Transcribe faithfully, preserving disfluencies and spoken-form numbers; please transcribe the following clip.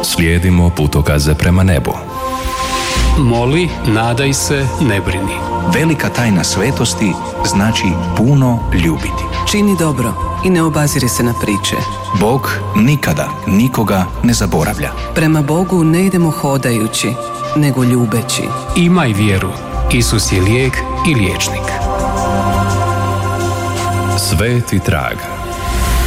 Slijedimo putokaze prema nebu. Moli, nadaj se, ne brini. Velika tajna svetosti znači puno ljubiti. Čini dobro i ne obaziri se na priče. Bog nikada nikoga ne zaboravlja. Prema Bogu ne idemo hodajući, nego ljubeći. Imaj vjeru. Isus je lijek i liječnik. Sveti trag.